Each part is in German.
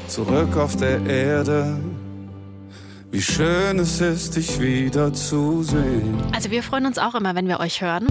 zurück auf der Erde. Wie schön es ist, dich wiederzusehen. Also wir freuen uns auch immer, wenn wir euch hören.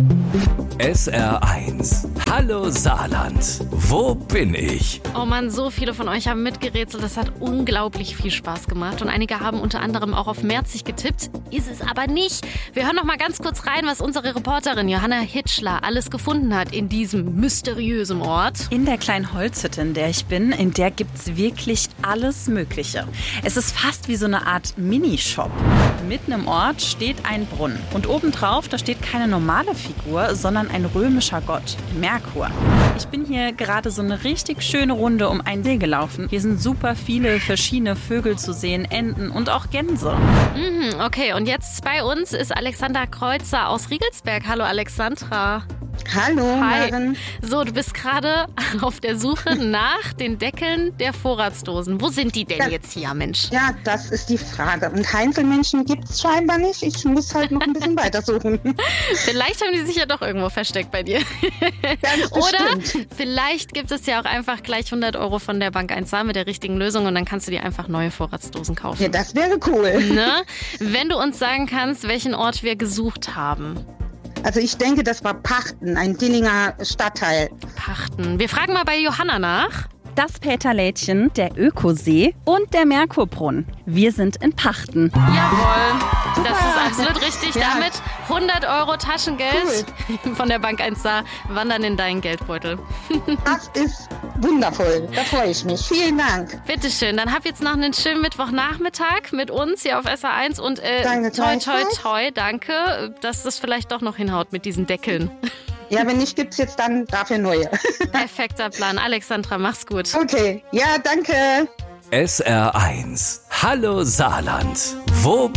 SR1. Hallo Saarland. Wo bin ich? Oh Mann, so viele von euch haben mitgerätselt. Das hat unglaublich viel Spaß gemacht. Und einige haben unter anderem auch auf Merzig getippt. Ist es aber nicht. Wir hören noch mal ganz kurz rein, was unsere Reporterin Johanna Hitschler alles gefunden hat in diesem mysteriösen Ort. In der kleinen Holzhütte, in der ich bin, in der gibt's wirklich alles Mögliche. Es ist fast wie so eine Art Minishop. Mitten im Ort steht ein Brunnen. Und obendrauf, da steht keine normale Figur, sondern ein römischer Gott, Merkur. Ich bin hier gerade so eine richtig schöne Runde um einen See gelaufen. Hier sind super viele verschiedene Vögel zu sehen, Enten und auch Gänse. Okay, und jetzt bei uns ist Alexandra Kreuzer aus Riegelsberg. Hallo Alexandra. Hallo, Hi. Maren. So, du bist gerade auf der Suche nach den Deckeln der Vorratsdosen. Wo sind die denn jetzt hier, Mensch? Ja, das ist die Frage. Und Heinzelmännchen gibt es scheinbar nicht. Ich muss halt noch ein bisschen weitersuchen. Vielleicht haben die sich ja doch irgendwo versteckt bei dir. Ganz Oder bestimmt. vielleicht gibt es ja auch einfach gleich 100 € von der Bank 1 mit der richtigen Lösung und dann kannst du dir einfach neue Vorratsdosen kaufen. Ja, das wäre cool. Ne? Wenn du uns sagen kannst, welchen Ort wir gesucht haben. Also ich denke, das war Pachten, ein Dillinger Stadtteil. Pachten. Wir fragen mal bei Johanna nach. Das Peterlädchen, der Ökosee und der Merkurbrunnen. Wir sind in Pachten. Jawohl, das ist absolut richtig. Ja. Damit 100 € Taschengeld von der Bank 1 wandern in deinen Geldbeutel. Das ist wundervoll. Da freue ich mich. Vielen Dank. Bitteschön, dann hab jetzt noch einen schönen Mittwochnachmittag mit uns hier auf SR1 und Danke, toi, toi, gleichfalls. toi, danke, dass das vielleicht doch noch hinhaut mit diesen Deckeln. Ja, wenn nicht, gibt es jetzt dann dafür neue. Perfekter Plan. Alexandra, mach's gut. Okay. Ja, danke. SR1. Hallo Saarland. Wo